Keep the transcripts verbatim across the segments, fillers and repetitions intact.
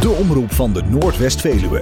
De omroep van de Noordwest-Veluwe.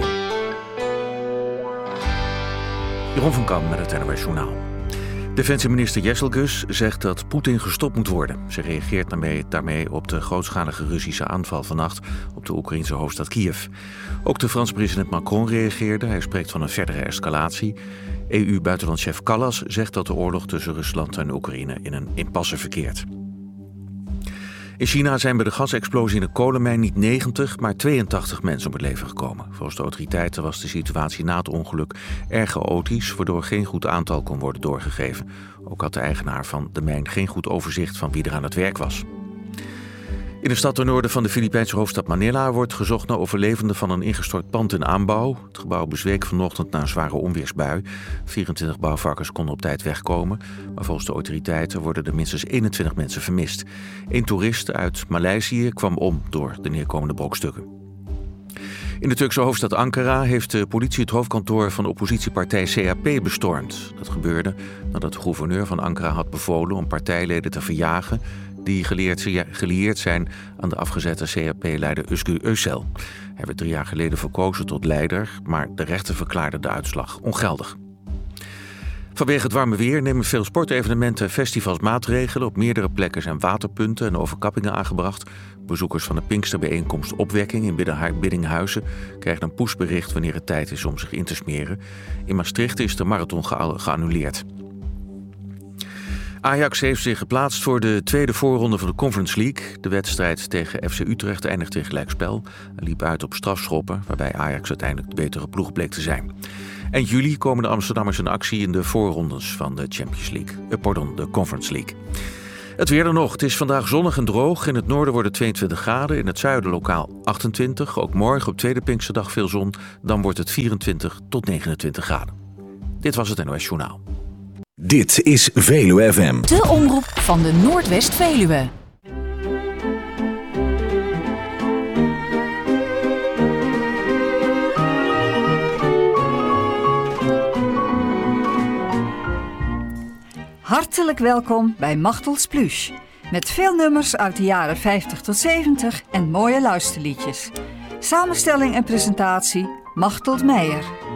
Jeroen van Kam met het N O S Journaal. Defensieminister Jesselgus zegt dat Poetin gestopt moet worden. Ze reageert daarmee, daarmee op de grootschalige Russische aanval vannacht op de Oekraïnse hoofdstad Kiev. Ook de Franse president Macron reageerde. Hij spreekt van een verdere escalatie. E U-buitenlandchef Kallas zegt dat de oorlog tussen Rusland en Oekraïne in een impasse verkeert. In China zijn bij de gasexplosie in de kolenmijn niet negentig, maar tweeëntachtig mensen om het leven gekomen. Volgens de autoriteiten was de situatie na het ongeluk erg chaotisch, waardoor geen goed aantal kon worden doorgegeven. Ook had de eigenaar van de mijn geen goed overzicht van wie er aan het werk was. In de stad ten noorden van de Filipijnse hoofdstad Manila wordt gezocht naar overlevenden van een ingestort pand in aanbouw. Het gebouw bezweek vanochtend na een zware onweersbui. vierentwintig bouwvakkers konden op tijd wegkomen, maar volgens de autoriteiten worden er minstens eenentwintig mensen vermist. Eén toerist uit Maleisië kwam om door de neerkomende brokstukken. In de Turkse hoofdstad Ankara heeft de politie het hoofdkantoor van de oppositiepartij C H P bestormd. Dat gebeurde nadat de gouverneur van Ankara had bevolen om partijleden te verjagen die gelieerd zijn aan de afgezette C H P-leider Özgür Özel. Hij werd drie jaar geleden verkozen tot leider, maar de rechter verklaarde de uitslag ongeldig. Vanwege het warme weer nemen veel sportevenementen en festivals maatregelen. Op meerdere plekken zijn waterpunten en overkappingen aangebracht. Bezoekers van de Pinksterbijeenkomst Opwekking in Biddinghuizen krijgen een pushbericht wanneer het tijd is om zich in te smeren. In Maastricht is de marathon ge- geannuleerd. Ajax heeft zich geplaatst voor de tweede voorronde van de Conference League. De wedstrijd tegen F C Utrecht eindigde in gelijkspel en liep uit op strafschoppen, waarbij Ajax uiteindelijk de betere ploeg bleek te zijn. Eind juli komen de Amsterdammers in actie in de voorrondes van de Champions League. Eh, pardon, de Conference League. Het weer er nog. Het is vandaag zonnig en droog. In het noorden worden tweeëntwintig graden, in het zuiden lokaal achtentwintig. Ook morgen op tweede Pinksterdag veel zon. Dan wordt het vierentwintig tot negenentwintig graden. Dit was het N O S Journaal. Dit is Veluwe F M. De omroep van de Noordwest-Veluwe. Hartelijk welkom bij Machtels Pluche. Met veel nummers uit de jaren vijftig tot zeventig en mooie luisterliedjes. Samenstelling en presentatie Machteld Meijer.